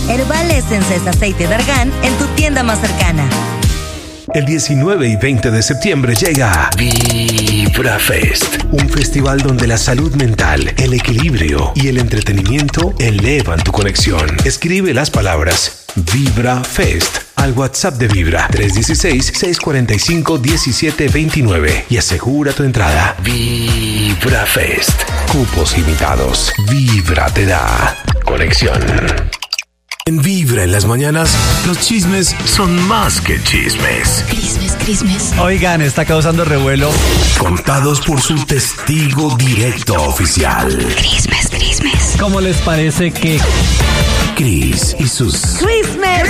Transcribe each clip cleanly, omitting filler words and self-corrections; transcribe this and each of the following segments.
Herbal Essence es aceite de argán en tu tienda más cercana. El 19 y 20 de septiembre llega Vibra Fest, un festival donde la salud mental, el equilibrio y el entretenimiento elevan tu conexión. Escribe las palabras Vibra Fest al WhatsApp de Vibra 316-645-1729 y asegura tu entrada. Vibra Fest, cupos limitados. Vibra te da conexión. En Vibra en las mañanas, los chismes son más que chismes. Crismes. Oigan, está causando revuelo. Contados por su testigo directo oficial. Crismes. ¿Cómo les parece que Cris y sus ¡Christmas!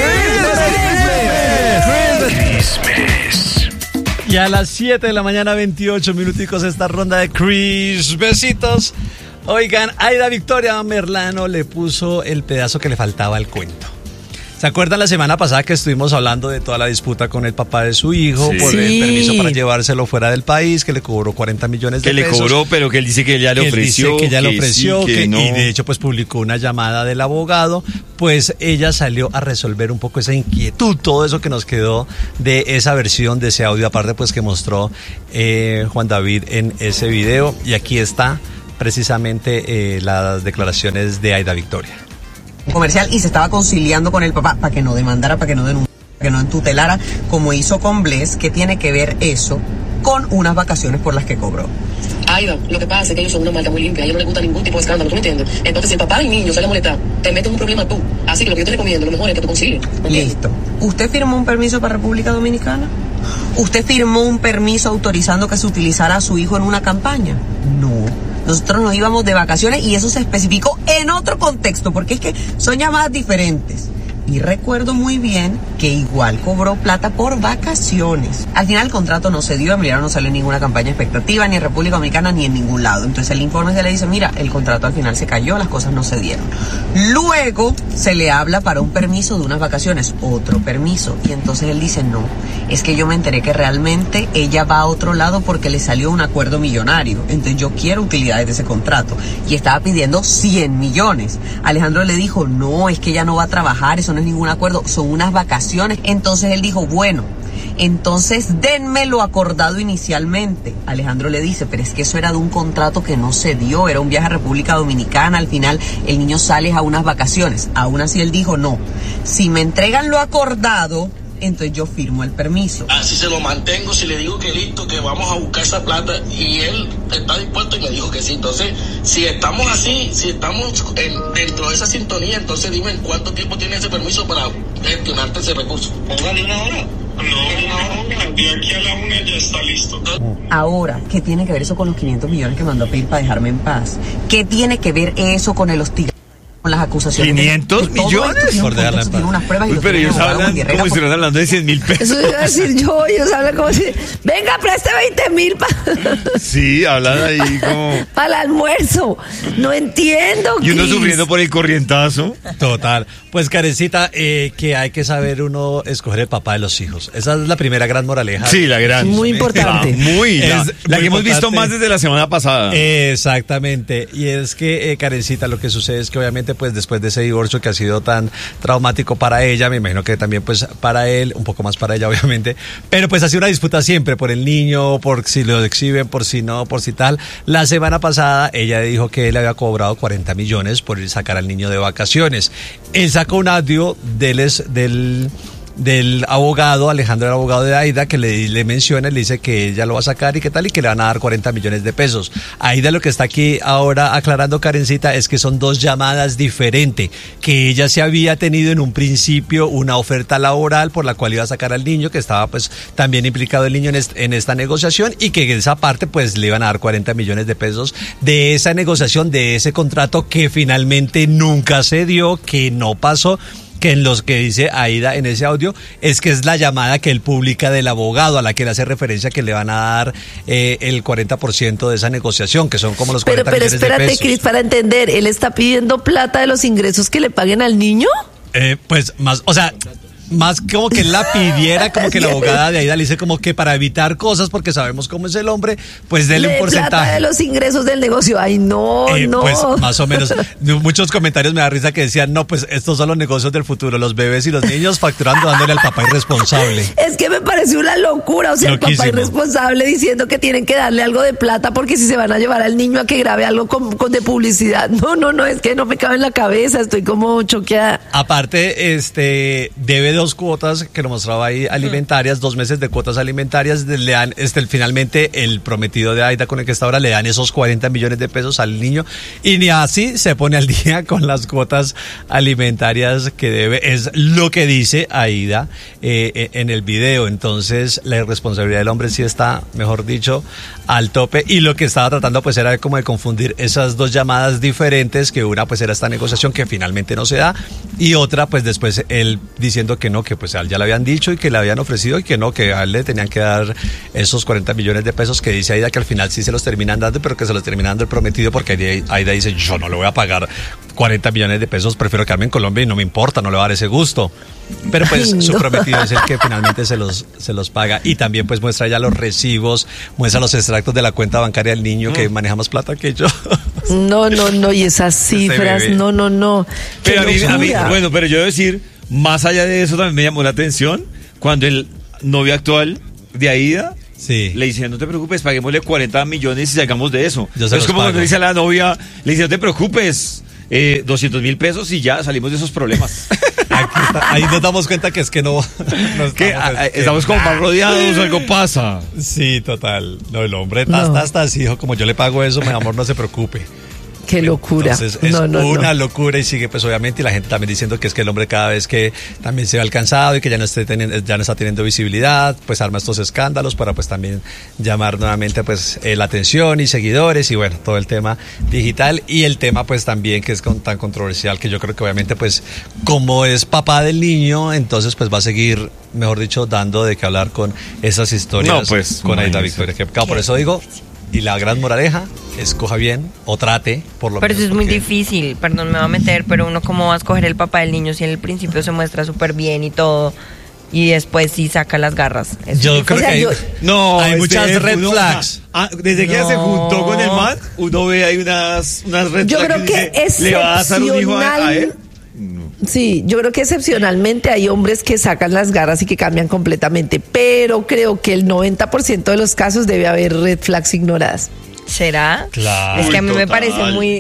Y a las 7 de la mañana, 28 minuticos, esta ronda de Cris Besitos? Oigan, Aida Victoria Merlano le puso el pedazo que le faltaba al cuento. ¿Se acuerdan la semana pasada que estuvimos hablando de toda la disputa con el papá de su hijo por el permiso para llevárselo fuera del país, que le cobró 40 millones de pesos? Que le cobró, pero que él dice que ella le ofreció. Que ella le ofreció, sí, que no. Y de hecho pues publicó una llamada del abogado, pues ella salió a resolver un poco esa inquietud, todo eso que nos quedó de esa versión, de ese audio, aparte pues que mostró Juan David en ese video, y aquí está precisamente las declaraciones de Aida Victoria. Comercial, y se estaba conciliando con el papá para que no demandara, para que no denunciara, para que no entutelara, como hizo con Bless. ¿Qué tiene que ver eso con unas vacaciones por las que cobró? Aida, lo que pasa es que ellos son una marca muy limpia, a ellos no les gusta ningún tipo de escándalo, ¿tú me entiendes? Entonces, si el papá y el niño sale a molestar, te metes en un problema tú. Así que lo que yo te recomiendo, lo mejor es que tú concilies. Listo. ¿Usted firmó un permiso para República Dominicana? ¿Usted firmó un permiso autorizando que se utilizara a su hijo en una campaña? No. Nosotros nos íbamos de vacaciones y eso se especificó en otro contexto, porque es que son llamadas diferentes. Y recuerdo muy bien que igual cobró plata por vacaciones. Al final el contrato no se dio, Emiliano no salió en ninguna campaña expectativa, ni en República Dominicana, ni en ningún lado. Entonces el informe se le dice, mira, el contrato al final se cayó, las cosas no se dieron. Luego se le habla para un permiso de unas vacaciones, otro permiso. Y entonces él dice, no, es que yo me enteré que realmente ella va a otro lado porque le salió un acuerdo millonario. Entonces yo quiero utilidades de ese contrato. Y estaba pidiendo 100 millones. Alejandro le dijo, no, es que ella no va a trabajar, eso no es ningún acuerdo, son unas vacaciones. Entonces él dijo, bueno, entonces denme lo acordado inicialmente. Alejandro le dice, pero es que eso era de un contrato que no se dio, era un viaje a República Dominicana, al final el niño sale a unas vacaciones. Aún así él dijo, no, si me entregan lo acordado, entonces yo firmo el permiso. Así se lo mantengo, si le digo que listo, que vamos a buscar esa plata, y él está dispuesto y me dijo que sí. Entonces, si estamos así, si estamos dentro de esa sintonía, entonces dime en cuánto tiempo tiene ese permiso para gestionarte ese recurso. Póngale una hora. No, una hora, de aquí a la 1 ya está listo. Ahora, ¿qué tiene que ver eso con los 500 millones que mandó a pedir para dejarme en paz? ¿Qué tiene que ver eso con el hostigamiento? Con las acusaciones. ¿500 millones? Por dejarla en paz. Unas pruebas. Uy, pero ellos hablan como si estuvieran hablando de 100,000 pesos. Eso iba a decir yo, ellos hablan como si, venga, preste 20,000 Sí, hablan ahí como para el almuerzo. No entiendo. Y uno Cris. sufriendo por el corrientazo. Total. Pues Karencita, que hay que saber uno escoger el papá de los hijos. Esa es la primera gran moraleja. Sí, la gran. Muy importante. La que hemos visto más desde la semana pasada. Exactamente. Y es que, Karencita, lo que sucede es que obviamente pues después de ese divorcio que ha sido tan traumático para ella, me imagino que también pues para él, un poco más para ella obviamente, pero pues ha sido una disputa siempre por el niño, por si lo exhiben, por si no, por si tal. La semana pasada ella dijo que él había cobrado 40 millones por ir a sacar al niño de vacaciones. Él sacó un audio del abogado, Alejandro, el abogado de Aida, que le menciona, le dice que ella lo va a sacar y qué tal, y que le van a dar 40 millones de pesos. Aida lo que está aquí ahora aclarando, Karencita, es que son dos llamadas diferentes, que ella se había tenido en un principio una oferta laboral por la cual iba a sacar al niño, que estaba pues también implicado el niño en esta negociación, y que en esa parte pues le iban a dar 40 millones de pesos de esa negociación, de ese contrato que finalmente nunca se dio, que no pasó. Que en los que dice Aida en ese audio es que es la llamada que él publica del abogado a la que le hace referencia que le van a dar el 40% de esa negociación, que son como los 40 millones de pesos. Pero espérate, Cris, para entender, ¿él está pidiendo plata de los ingresos que le paguen al niño? Pues más, o sea, Más como que él la pidiera, como que la abogada de Aida le dice como que para evitar cosas, porque sabemos cómo es el hombre, pues déle un porcentaje. Plata de los ingresos del negocio. Ay, no. Pues más o menos. Muchos comentarios me da risa que decían, no, pues estos son los negocios del futuro, los bebés y los niños facturando, dándole al papá irresponsable. Es que me pareció una locura, o sea, Loquísimo. El papá irresponsable diciendo que tienen que darle algo de plata porque si se van a llevar al niño a que grabe algo con de publicidad. No, es que no me cabe en la cabeza, estoy como choqueada. Aparte, debe 2 cuotas que lo mostraba ahí alimentarias, 2 meses de cuotas alimentarias, le dan, finalmente el prometido de Aida con el que está ahora le dan esos 40 millones de pesos al niño y ni así se pone al día con las cuotas alimentarias que debe, es lo que dice Aida en el video. Entonces la irresponsabilidad del hombre sí está, mejor dicho, al tope, y lo que estaba tratando pues era como de confundir esas 2 llamadas diferentes, que una pues era esta negociación que finalmente no se da y otra pues después él diciendo que no, que pues a él ya le habían dicho y que le habían ofrecido y que no, que a él le tenían que dar esos 40 millones de pesos que dice Aida que al final sí se los terminan dando, pero que se los terminan dando el prometido, porque Aida dice, yo no le voy a pagar 40 millones de pesos, prefiero quedarme en Colombia y no me importa, no le va a dar ese gusto. Pero pues su prometido es el que finalmente se los paga, y también pues muestra ya los recibos, muestra los extractos de la cuenta bancaria del niño, que maneja más plata que yo. No, y esas cifras, no. Pero a mí, bueno, pero yo debo decir, más allá de eso también me llamó la atención cuando el novio actual de Aida le dice, no te preocupes, paguémosle 40 millones y salgamos de eso. Es como cuando dice a la novia, le dice, no te preocupes, 200,000 pesos y ya salimos de esos problemas. Ahí nos damos cuenta que es que no estamos como más rodeados, algo pasa. Sí, total. No, el hombre está así, dijo, como yo le pago eso, mi amor, no se preocupe. Qué locura. Entonces es una locura, y sigue pues obviamente, y la gente también diciendo que es que el hombre cada vez que también se ve alcanzado y que ya no está teniendo visibilidad, pues arma estos escándalos para pues también llamar nuevamente pues la atención y seguidores, y bueno, todo el tema digital, y el tema pues también que es tan controversial, que yo creo que obviamente pues como es papá del niño, entonces pues va a seguir, mejor dicho, dando de qué hablar con esas historias con Aida Victoria. Que, por eso digo, y la gran moraleja, escoja bien o trate, por lo menos. Pero eso es muy difícil, perdón, me va a meter, pero uno cómo va a escoger el papá del niño si en el principio se muestra súper bien y todo, y después sí saca las garras. Yo creo que hay muchas red flags. Desde que ella se juntó con el man, uno ve ahí unas red flags. Yo creo que ¿le va a dar un hijo a él? Sí, yo creo que excepcionalmente hay hombres que sacan las garras y que cambian completamente, pero creo que el 90% de los casos debe haber red flags ignoradas. ¿Será? Claro. Es que a mí me parece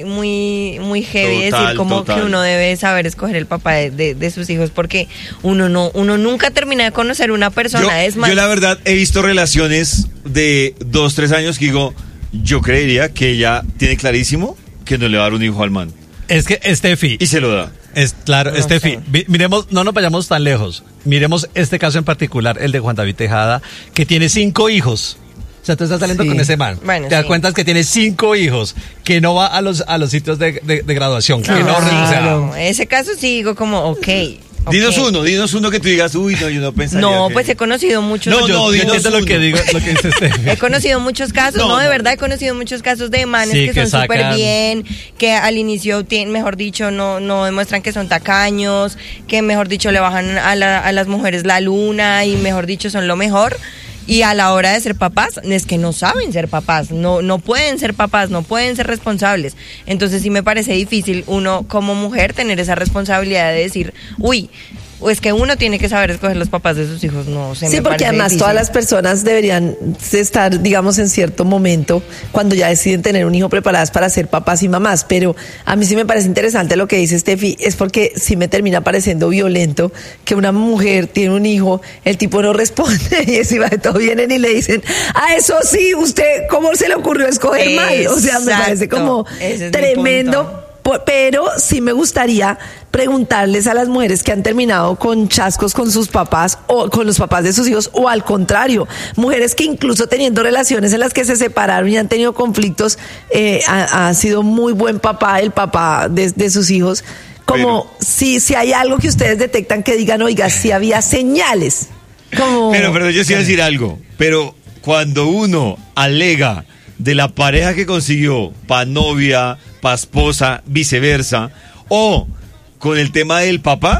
muy heavy decir como que uno debe saber escoger el papá de sus hijos, porque uno nunca termina de conocer una persona. Yo la verdad he visto relaciones de 2-3 años que digo, yo creería que ella tiene clarísimo que no le va a dar un hijo al man. Es que Steffi. Y se lo da. Claro, no Steffi, miremos, no nos vayamos tan lejos. Miremos este caso en particular, el de Juan David Tejada, que tiene 5 hijos. O sea, tú estás saliendo con ese man. Bueno, te das cuenta que tiene 5 hijos, que no va a los sitios de graduación. Que ese caso sí digo como, ok. Dinos uno que tú digas, uy, no, yo no pensaría. No, pues he conocido muchos. Yo entiendo lo que dice Steffi. He conocido muchos casos, de verdad he conocido muchos casos de manes que son súper bien, que al inicio, mejor dicho, no demuestran que son tacaños, que mejor dicho le bajan a las mujeres la luna y mejor dicho son lo mejor. Y a la hora de ser papás, es que no saben ser papás, no pueden ser papás, no pueden ser responsables. Entonces sí me parece difícil uno como mujer tener esa responsabilidad de decir, uy, es que uno tiene que saber escoger los papás de sus hijos, no sé. Sí, porque además difícil. Todas las personas deberían estar, digamos, en cierto momento, cuando ya deciden tener un hijo, preparadas para ser papás y mamás. Pero a mí sí me parece interesante lo que dice Steffi, es porque sí me termina pareciendo violento que una mujer tiene un hijo, el tipo no responde y encima de todo vienen y le dicen, eso sí, usted, ¿cómo se le ocurrió escoger mal? O sea, me parece como tremendo. Pero sí me gustaría preguntarles a las mujeres que han terminado con chascos con sus papás o con los papás de sus hijos, o al contrario, mujeres que incluso teniendo relaciones en las que se separaron y han tenido conflictos, ha sido muy buen papá, el papá de sus hijos, como si hay algo que ustedes detectan que digan, oiga, si había señales. Como... Pero yo sí voy a decir algo, pero cuando uno alega de la pareja que consiguió pa' novia, pa' esposa, viceversa, o con el tema del papá,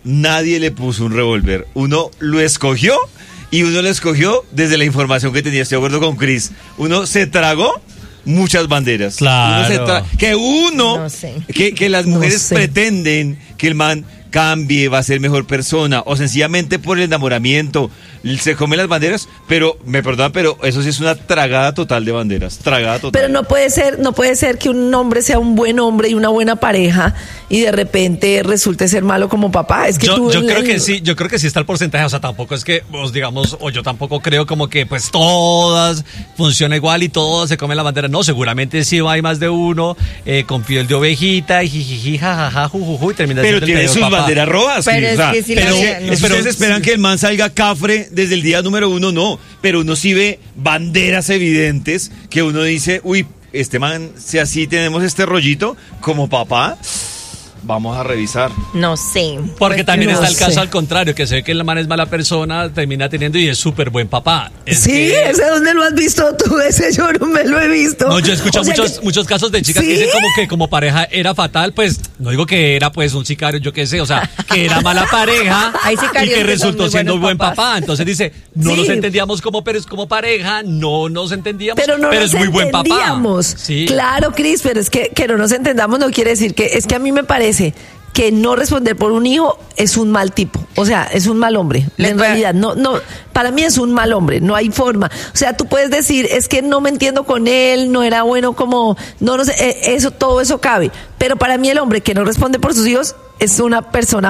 nadie le puso un revólver. Uno lo escogió y uno lo escogió desde la información que tenía. Estoy de acuerdo con Cris. Uno se tragó muchas banderas. Claro. Que las mujeres pretenden que el man cambie, va a ser mejor persona, o sencillamente por el enamoramiento se come las banderas, pero me perdonan, pero eso sí es una tragada total de banderas, tragada total. Pero no puede ser que un hombre sea un buen hombre y una buena pareja y de repente resulte ser malo como papá. Es que yo creo que sí está el porcentaje, o sea, tampoco es que, pues, digamos, o yo tampoco creo como que pues todas funciona igual y todas se comen la bandera. No, seguramente sí hay más de uno con piel de ovejita y jijiji, jajaja, jujuju, y termina siendo el peor papá. Banderas rojas. Ustedes esperan que el man salga cafre desde el día número 1, no. Pero uno sí ve banderas evidentes que uno dice, uy, este man, si así tenemos este rollito como papá, vamos a revisar. No sé. Porque también está el caso al contrario, que se ve que el man es mala persona, termina teniendo y es súper buen papá. ¿Ese dónde lo has visto tú? Ese yo no me lo he visto. No, yo he escuchado muchos casos de chicas que dicen como que como pareja era fatal, pues no digo que era pues un sicario, yo qué sé, o sea, que era mala pareja y que resultó siendo buen papá. Entonces dice, no nos entendíamos como pareja, no nos entendíamos, pero es muy buen papá. Sí. Claro, Cris, pero es que no nos entendamos no quiere decir que, es que a mí me parece que no responder por un hijo es un mal tipo, o sea, es un mal hombre. En realidad, no, para mí es un mal hombre, no hay forma. O sea, tú puedes decir, es que no me entiendo con él, no era bueno como, no sé, todo eso cabe. Pero para mí el hombre que no responde por sus hijos es un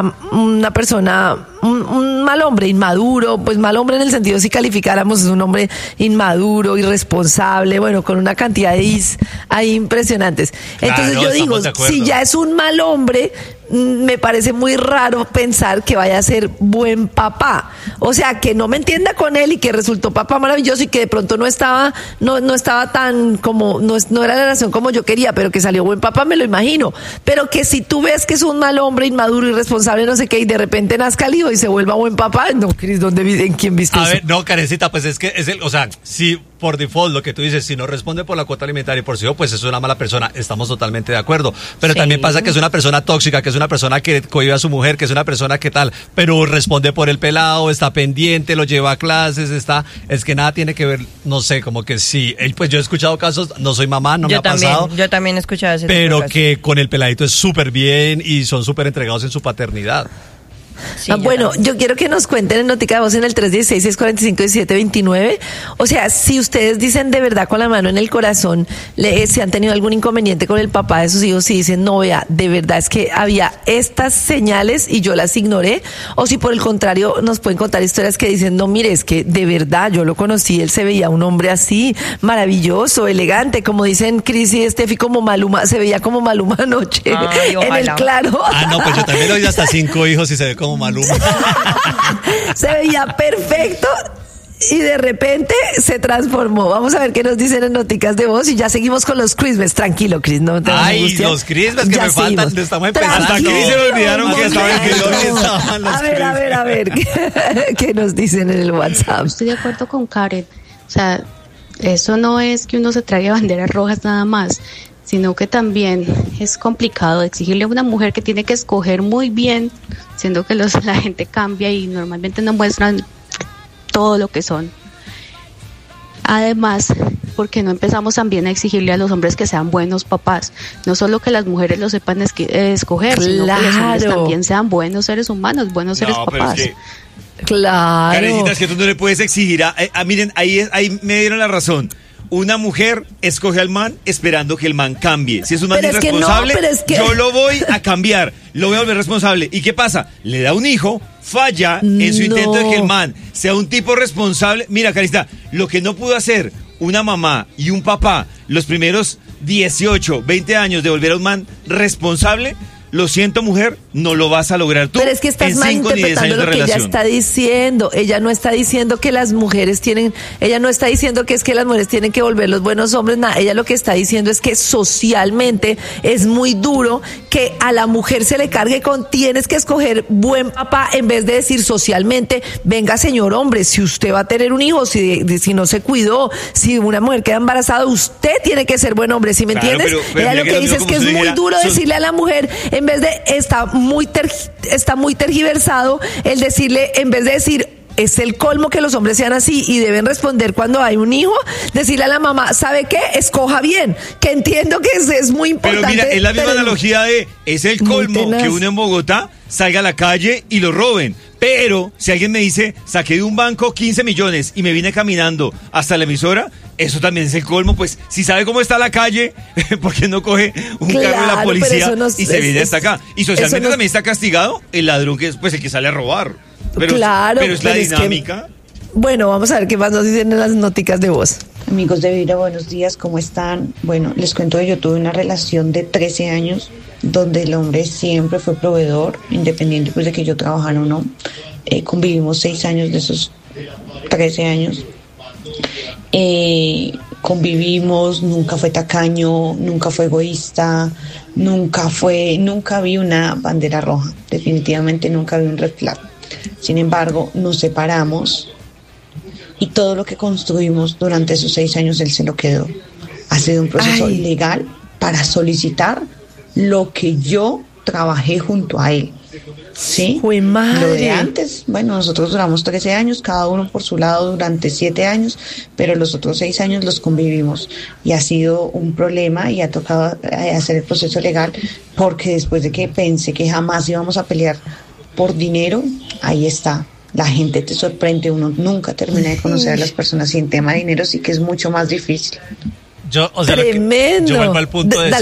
mal hombre, inmaduro, pues mal hombre en el sentido si calificáramos, es un hombre inmaduro, irresponsable, bueno, con una cantidad de ahí impresionantes. Entonces yo digo, si ya es un mal hombre, me parece muy raro pensar que vaya a ser buen papá. O sea, que no me entienda con él y que resultó papá maravilloso y que de pronto no estaba tan como, no era la relación como yo quería, pero que salió buen papá, me lo imagino. Pero que si tú ves que es un mal hombre, inmaduro, irresponsable, no sé qué, y de repente nazca el hijo y se vuelva buen papá, no, Cris, ¿en quién viste eso? A ver, no, Karencita, pues es que o sea, si por default lo que tú dices, si no responde por la cuota alimentaria y por su hijo, pues es una mala persona, estamos totalmente de acuerdo. Pero también pasa que es una persona tóxica, que es una persona que cohibe a su mujer, que es una persona que tal, pero responde por el pelado, está pendiente, lo lleva a clases, es que nada tiene que ver, no sé, como que sí, pues yo he escuchado casos, no soy mamá, no me ha pasado. Yo también he escuchado ese pero que con el peladito es súper bien y son súper entregados en su paternidad. Sí, bueno, yo quiero que nos cuenten en Notica de Voz en el 316-645-1729. O sea, si ustedes dicen de verdad con la mano en el corazón, si han tenido algún inconveniente con el papá de sus hijos, si dicen, no, vea, de verdad es que había estas señales y yo las ignoré, o si por el contrario nos pueden contar historias que dicen, no, mire, es que de verdad yo lo conocí, él se veía un hombre así, maravilloso, elegante, como dicen Cris y Steffi, como Maluma, se veía como Maluma anoche. Ay, en el claro. No, pues yo también doy hasta 5 hijos y se ve como Maluma. Se veía perfecto y de repente se transformó. Vamos a ver qué nos dicen en Noticas de Voz y ya seguimos con los Christmas. Tranquilo, Cris, no te angustia. Los Christmas que ya me faltan, estamos empezando. Hasta Cris se me olvidaron que estaban los A ver, ¿qué nos dicen en el WhatsApp? Estoy de acuerdo con Karen. O sea, eso no es que uno se trague banderas rojas nada más, sino que también es complicado exigirle a una mujer que tiene que escoger muy bien, siendo que la gente cambia y normalmente no muestran todo lo que son. Además, porque no empezamos también a exigirle a los hombres que sean buenos papás, no solo que las mujeres lo sepan escoger, sino que los hombres también sean buenos seres humanos, buenos seres papás. Claro. Karencita, es que tú no le puedes exigir miren, ahí me dieron la razón. Una mujer escoge al man esperando que el man cambie. Si es un man irresponsable, yo lo voy a cambiar, lo voy a volver responsable. ¿Y qué pasa? Le da un hijo, falla en su intento de que el man sea un tipo responsable. Mira, Karencita, lo que no pudo hacer una mamá y un papá los primeros 18, 20 años de volver a un man responsable, lo siento, mujer, no lo vas a lograr tú. Pero es que estás malinterpretando lo que ella está diciendo. Ella no está diciendo que las mujeres ella no está diciendo que es que las mujeres tienen que volver los buenos hombres, nada. Ella lo que está diciendo es que socialmente es muy duro que a la mujer se le cargue con tienes que escoger buen papá, en vez de decir socialmente, venga señor hombre, si usted va a tener un hijo, si no se cuidó, si una mujer queda embarazada, usted tiene que ser buen hombre, ¿sí me entiendes? Pero ella lo que dice es que es muy duro decirle a la mujer, en vez de está está muy tergiversado el decirle, en vez de decir, es el colmo que los hombres sean así y deben responder cuando hay un hijo, decirle a la mamá, ¿sabe qué? Escoja bien, que entiendo que es muy importante. Pero mira, es la misma analogía de, es el colmo que uno en Bogotá salga a la calle y lo roben. Pero si alguien me dice, saqué de un banco 15 millones y me vine caminando hasta la emisora, eso también es el colmo. Pues si sabe cómo está la calle, ¿por qué no coge un carro de la policía y se viene hasta acá? Y socialmente también está castigado el ladrón, que es pues el que sale a robar. Pero es la dinámica. Bueno, vamos a ver qué más nos dicen en las noticas de voz. Amigos de Vibra, buenos días, ¿cómo están? Bueno, les cuento que yo tuve una relación de 13 años donde el hombre siempre fue proveedor, independiente pues de que yo trabajara o no. Convivimos 6 años de esos 13 años. Convivimos, nunca fue tacaño, nunca fue egoísta, nunca vi una bandera roja, definitivamente nunca vi un red flag. Sin embargo, nos separamos y todo lo que construimos durante esos 6 años él se lo quedó. Ha sido un proceso legal para solicitar lo que yo trabajé junto a él. ¿Sí? ¡Jue madre! Lo de antes, bueno, nosotros duramos 13 años, cada uno por su lado durante 7 años, pero los otros 6 años los convivimos y ha sido un problema y ha tocado hacer el proceso legal porque después de que pensé que jamás íbamos a pelear por dinero, ahí está. La gente te sorprende, uno nunca termina de conocer a las personas y en tema de dinero sí que es mucho más difícil. Yo vuelvo al punto de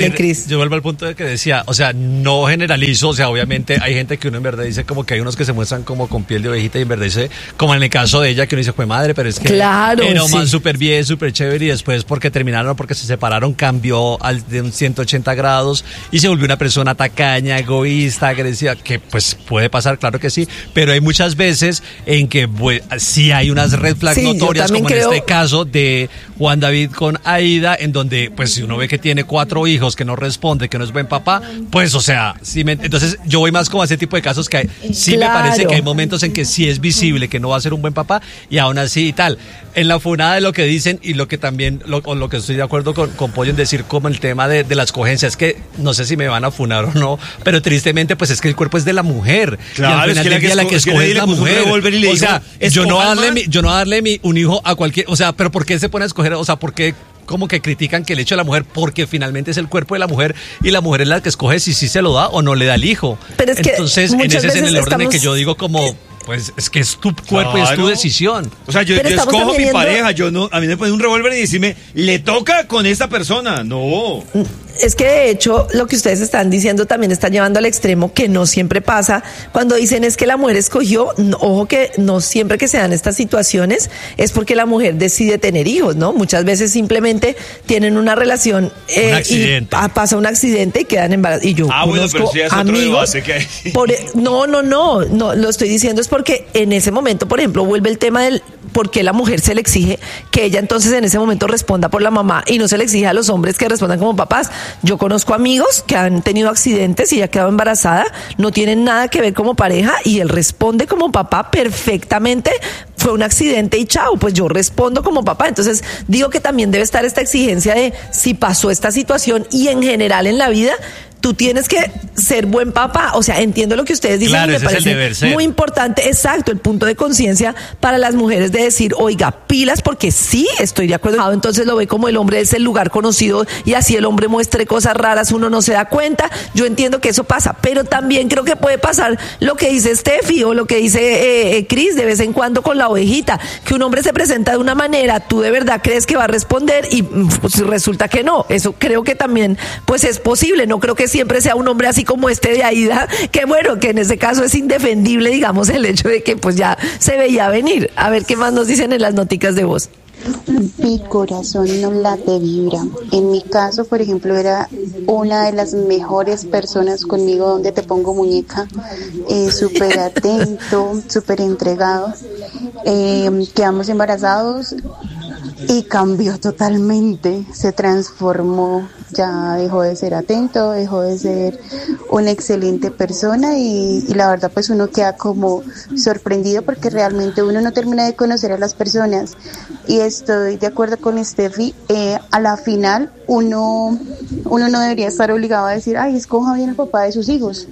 que decía, o sea, no generalizo, o sea, obviamente hay gente que uno en verdad dice como que hay unos que se muestran como con piel de ovejita y en verdad dice, como en el caso de ella que uno dice, pues madre, pero es que era un man súper bien, súper chévere y después porque terminaron, porque se separaron, cambió de un 180 grados y se volvió una persona tacaña, egoísta, agresiva, que pues puede pasar, claro que sí, pero hay muchas veces en que sí hay unas red flags notorias, como en este caso de Juan David con Aida, en donde, pues, si uno ve que tiene 4 hijos, que no responde, que no es buen papá, pues, o sea, entonces yo voy más como a ese tipo de casos que me parece que hay momentos en que sí es visible que no va a ser un buen papá y aún así y tal. En la funada de lo que dicen y lo que también, lo que estoy de acuerdo con Pollo en decir como el tema de la escogencia, es que no sé si me van a funar o no, pero tristemente, pues es que el cuerpo es de la mujer. Claro, y al final es que la que escoge es la mujer. O sea, yo no voy a darle un hijo a cualquier, o sea, pero ¿por qué se pone a escoger? O sea, ¿por qué como que critican que el hecho de la mujer, porque finalmente es el cuerpo de la mujer y la mujer es la que escoge si sí se lo da o no le da el hijo? Pero es entonces, en ese es en el orden en que yo digo como, pues es que es tu cuerpo y es tu decisión. O sea, yo escojo a mi pareja, a mí me ponen un revólver y decirme, le toca con esta persona. No. Es que de hecho lo que ustedes están diciendo también está llevando al extremo que no siempre pasa. Cuando dicen es que la mujer escogió, ojo que no siempre que se dan estas situaciones es porque la mujer decide tener hijos, ¿no? Muchas veces simplemente tienen una relación y pasa un accidente y quedan embarazadas. Y yo conozco amigos. No, lo estoy diciendo es porque en ese momento, por ejemplo, vuelve el tema del por qué la mujer se le exige que ella entonces en ese momento responda por la mamá y no se le exige a los hombres que respondan como papás. Yo conozco amigos que han tenido accidentes y ya quedado embarazada, no tienen nada que ver como pareja y él responde como papá perfectamente. Fue un accidente y chao, pues yo respondo como papá. Entonces digo que también debe estar esta exigencia de si pasó esta situación y en general en la vida tú tienes que ser buen papá. O sea, entiendo lo que ustedes dicen, claro, me parece muy importante, exacto, el punto de conciencia para las mujeres de decir, oiga, pilas, porque sí, estoy de acuerdo. Entonces lo ve como el hombre es el lugar conocido y así el hombre muestre cosas raras, uno no se da cuenta. Yo entiendo que eso pasa, pero también creo que puede pasar lo que dice Steffi o lo que dice Cris de vez en cuando con la ovejita, que un hombre se presenta de una manera, tú de verdad crees que va a responder y pues, resulta que no. Eso creo que también pues es posible, no creo que siempre sea un hombre así como este de Aida, que bueno, que en ese caso es indefendible, digamos, el hecho de que pues ya se veía venir. A ver qué más nos dicen en las noticas de voz. Mi corazón no late, vibra. En mi caso, por ejemplo, era una de las mejores personas conmigo, donde te pongo muñeca, súper atento, súper entregado. Quedamos embarazados y cambió totalmente, se transformó, ya dejó de ser atento, dejó de ser una excelente persona y la verdad pues uno queda como sorprendido porque realmente uno no termina de conocer a las personas y estoy de acuerdo con Steffi, a la final uno no debería estar obligado a decir, ay, escoja bien al papá de sus hijos.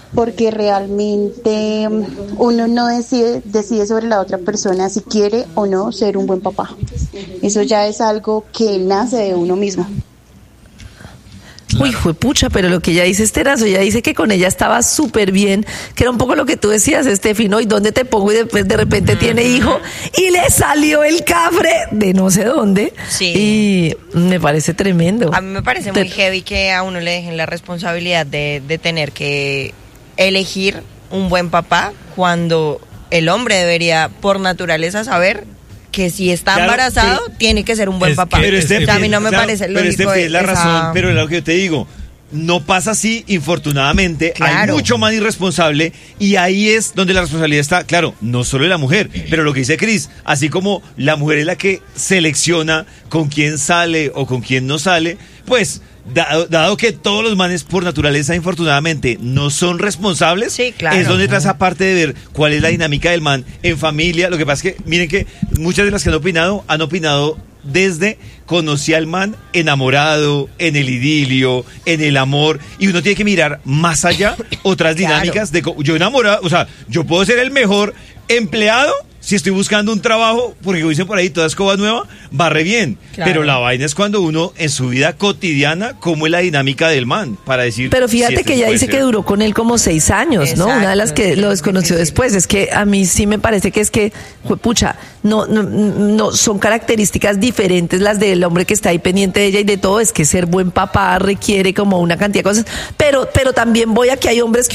porque realmente uno no decide sobre la otra persona si quiere o no ser un buen papá. Eso ya es algo que nace de uno mismo. Claro. Uy, juepucha, pero lo que ella dice Esterazo, ella dice que con ella estaba súper bien, que era un poco lo que tú decías, Estefi, ¿no? ¿Y dónde te pongo? Y después de repente tiene hijo y le salió el cafre de no sé dónde. Sí. Y me parece tremendo. A mí me parece muy heavy que a uno le dejen la responsabilidad de tener que elegir un buen papá cuando el hombre debería por naturaleza saber que si está embarazado tiene que ser un buen papá. Pero a mí no me parece lógico. Es la razón, pero es lo que yo te digo. No pasa así, infortunadamente. Claro. Hay mucho más irresponsable y ahí es donde la responsabilidad está, claro, no solo de la mujer, pero lo que dice Cris, así como la mujer es la que selecciona con quién sale o con quién no sale, pues dado que todos los manes por naturaleza infortunadamente no son responsables, sí, claro, es donde tras aparte de ver cuál es la dinámica del man en familia. Lo que pasa es que miren que muchas de las que han opinado desde conocí al man enamorado, en el idilio, en el amor, y uno tiene que mirar más allá otras dinámicas de yo enamorado, o sea, yo puedo ser el mejor empleado si estoy buscando un trabajo, porque como dicen por ahí, toda escoba nueva va re bien. Claro. Pero la vaina es cuando uno, en su vida cotidiana, cómo es la dinámica del man, para decir... Pero fíjate que ella dice que duró con él como 6 años, ¿no? Una de las que lo desconoció después. Es que a mí sí me parece que es que, pucha, no son características diferentes las del hombre que está ahí pendiente de ella y de todo. Es que ser buen papá requiere como una cantidad de cosas. Pero también voy a que hay hombres que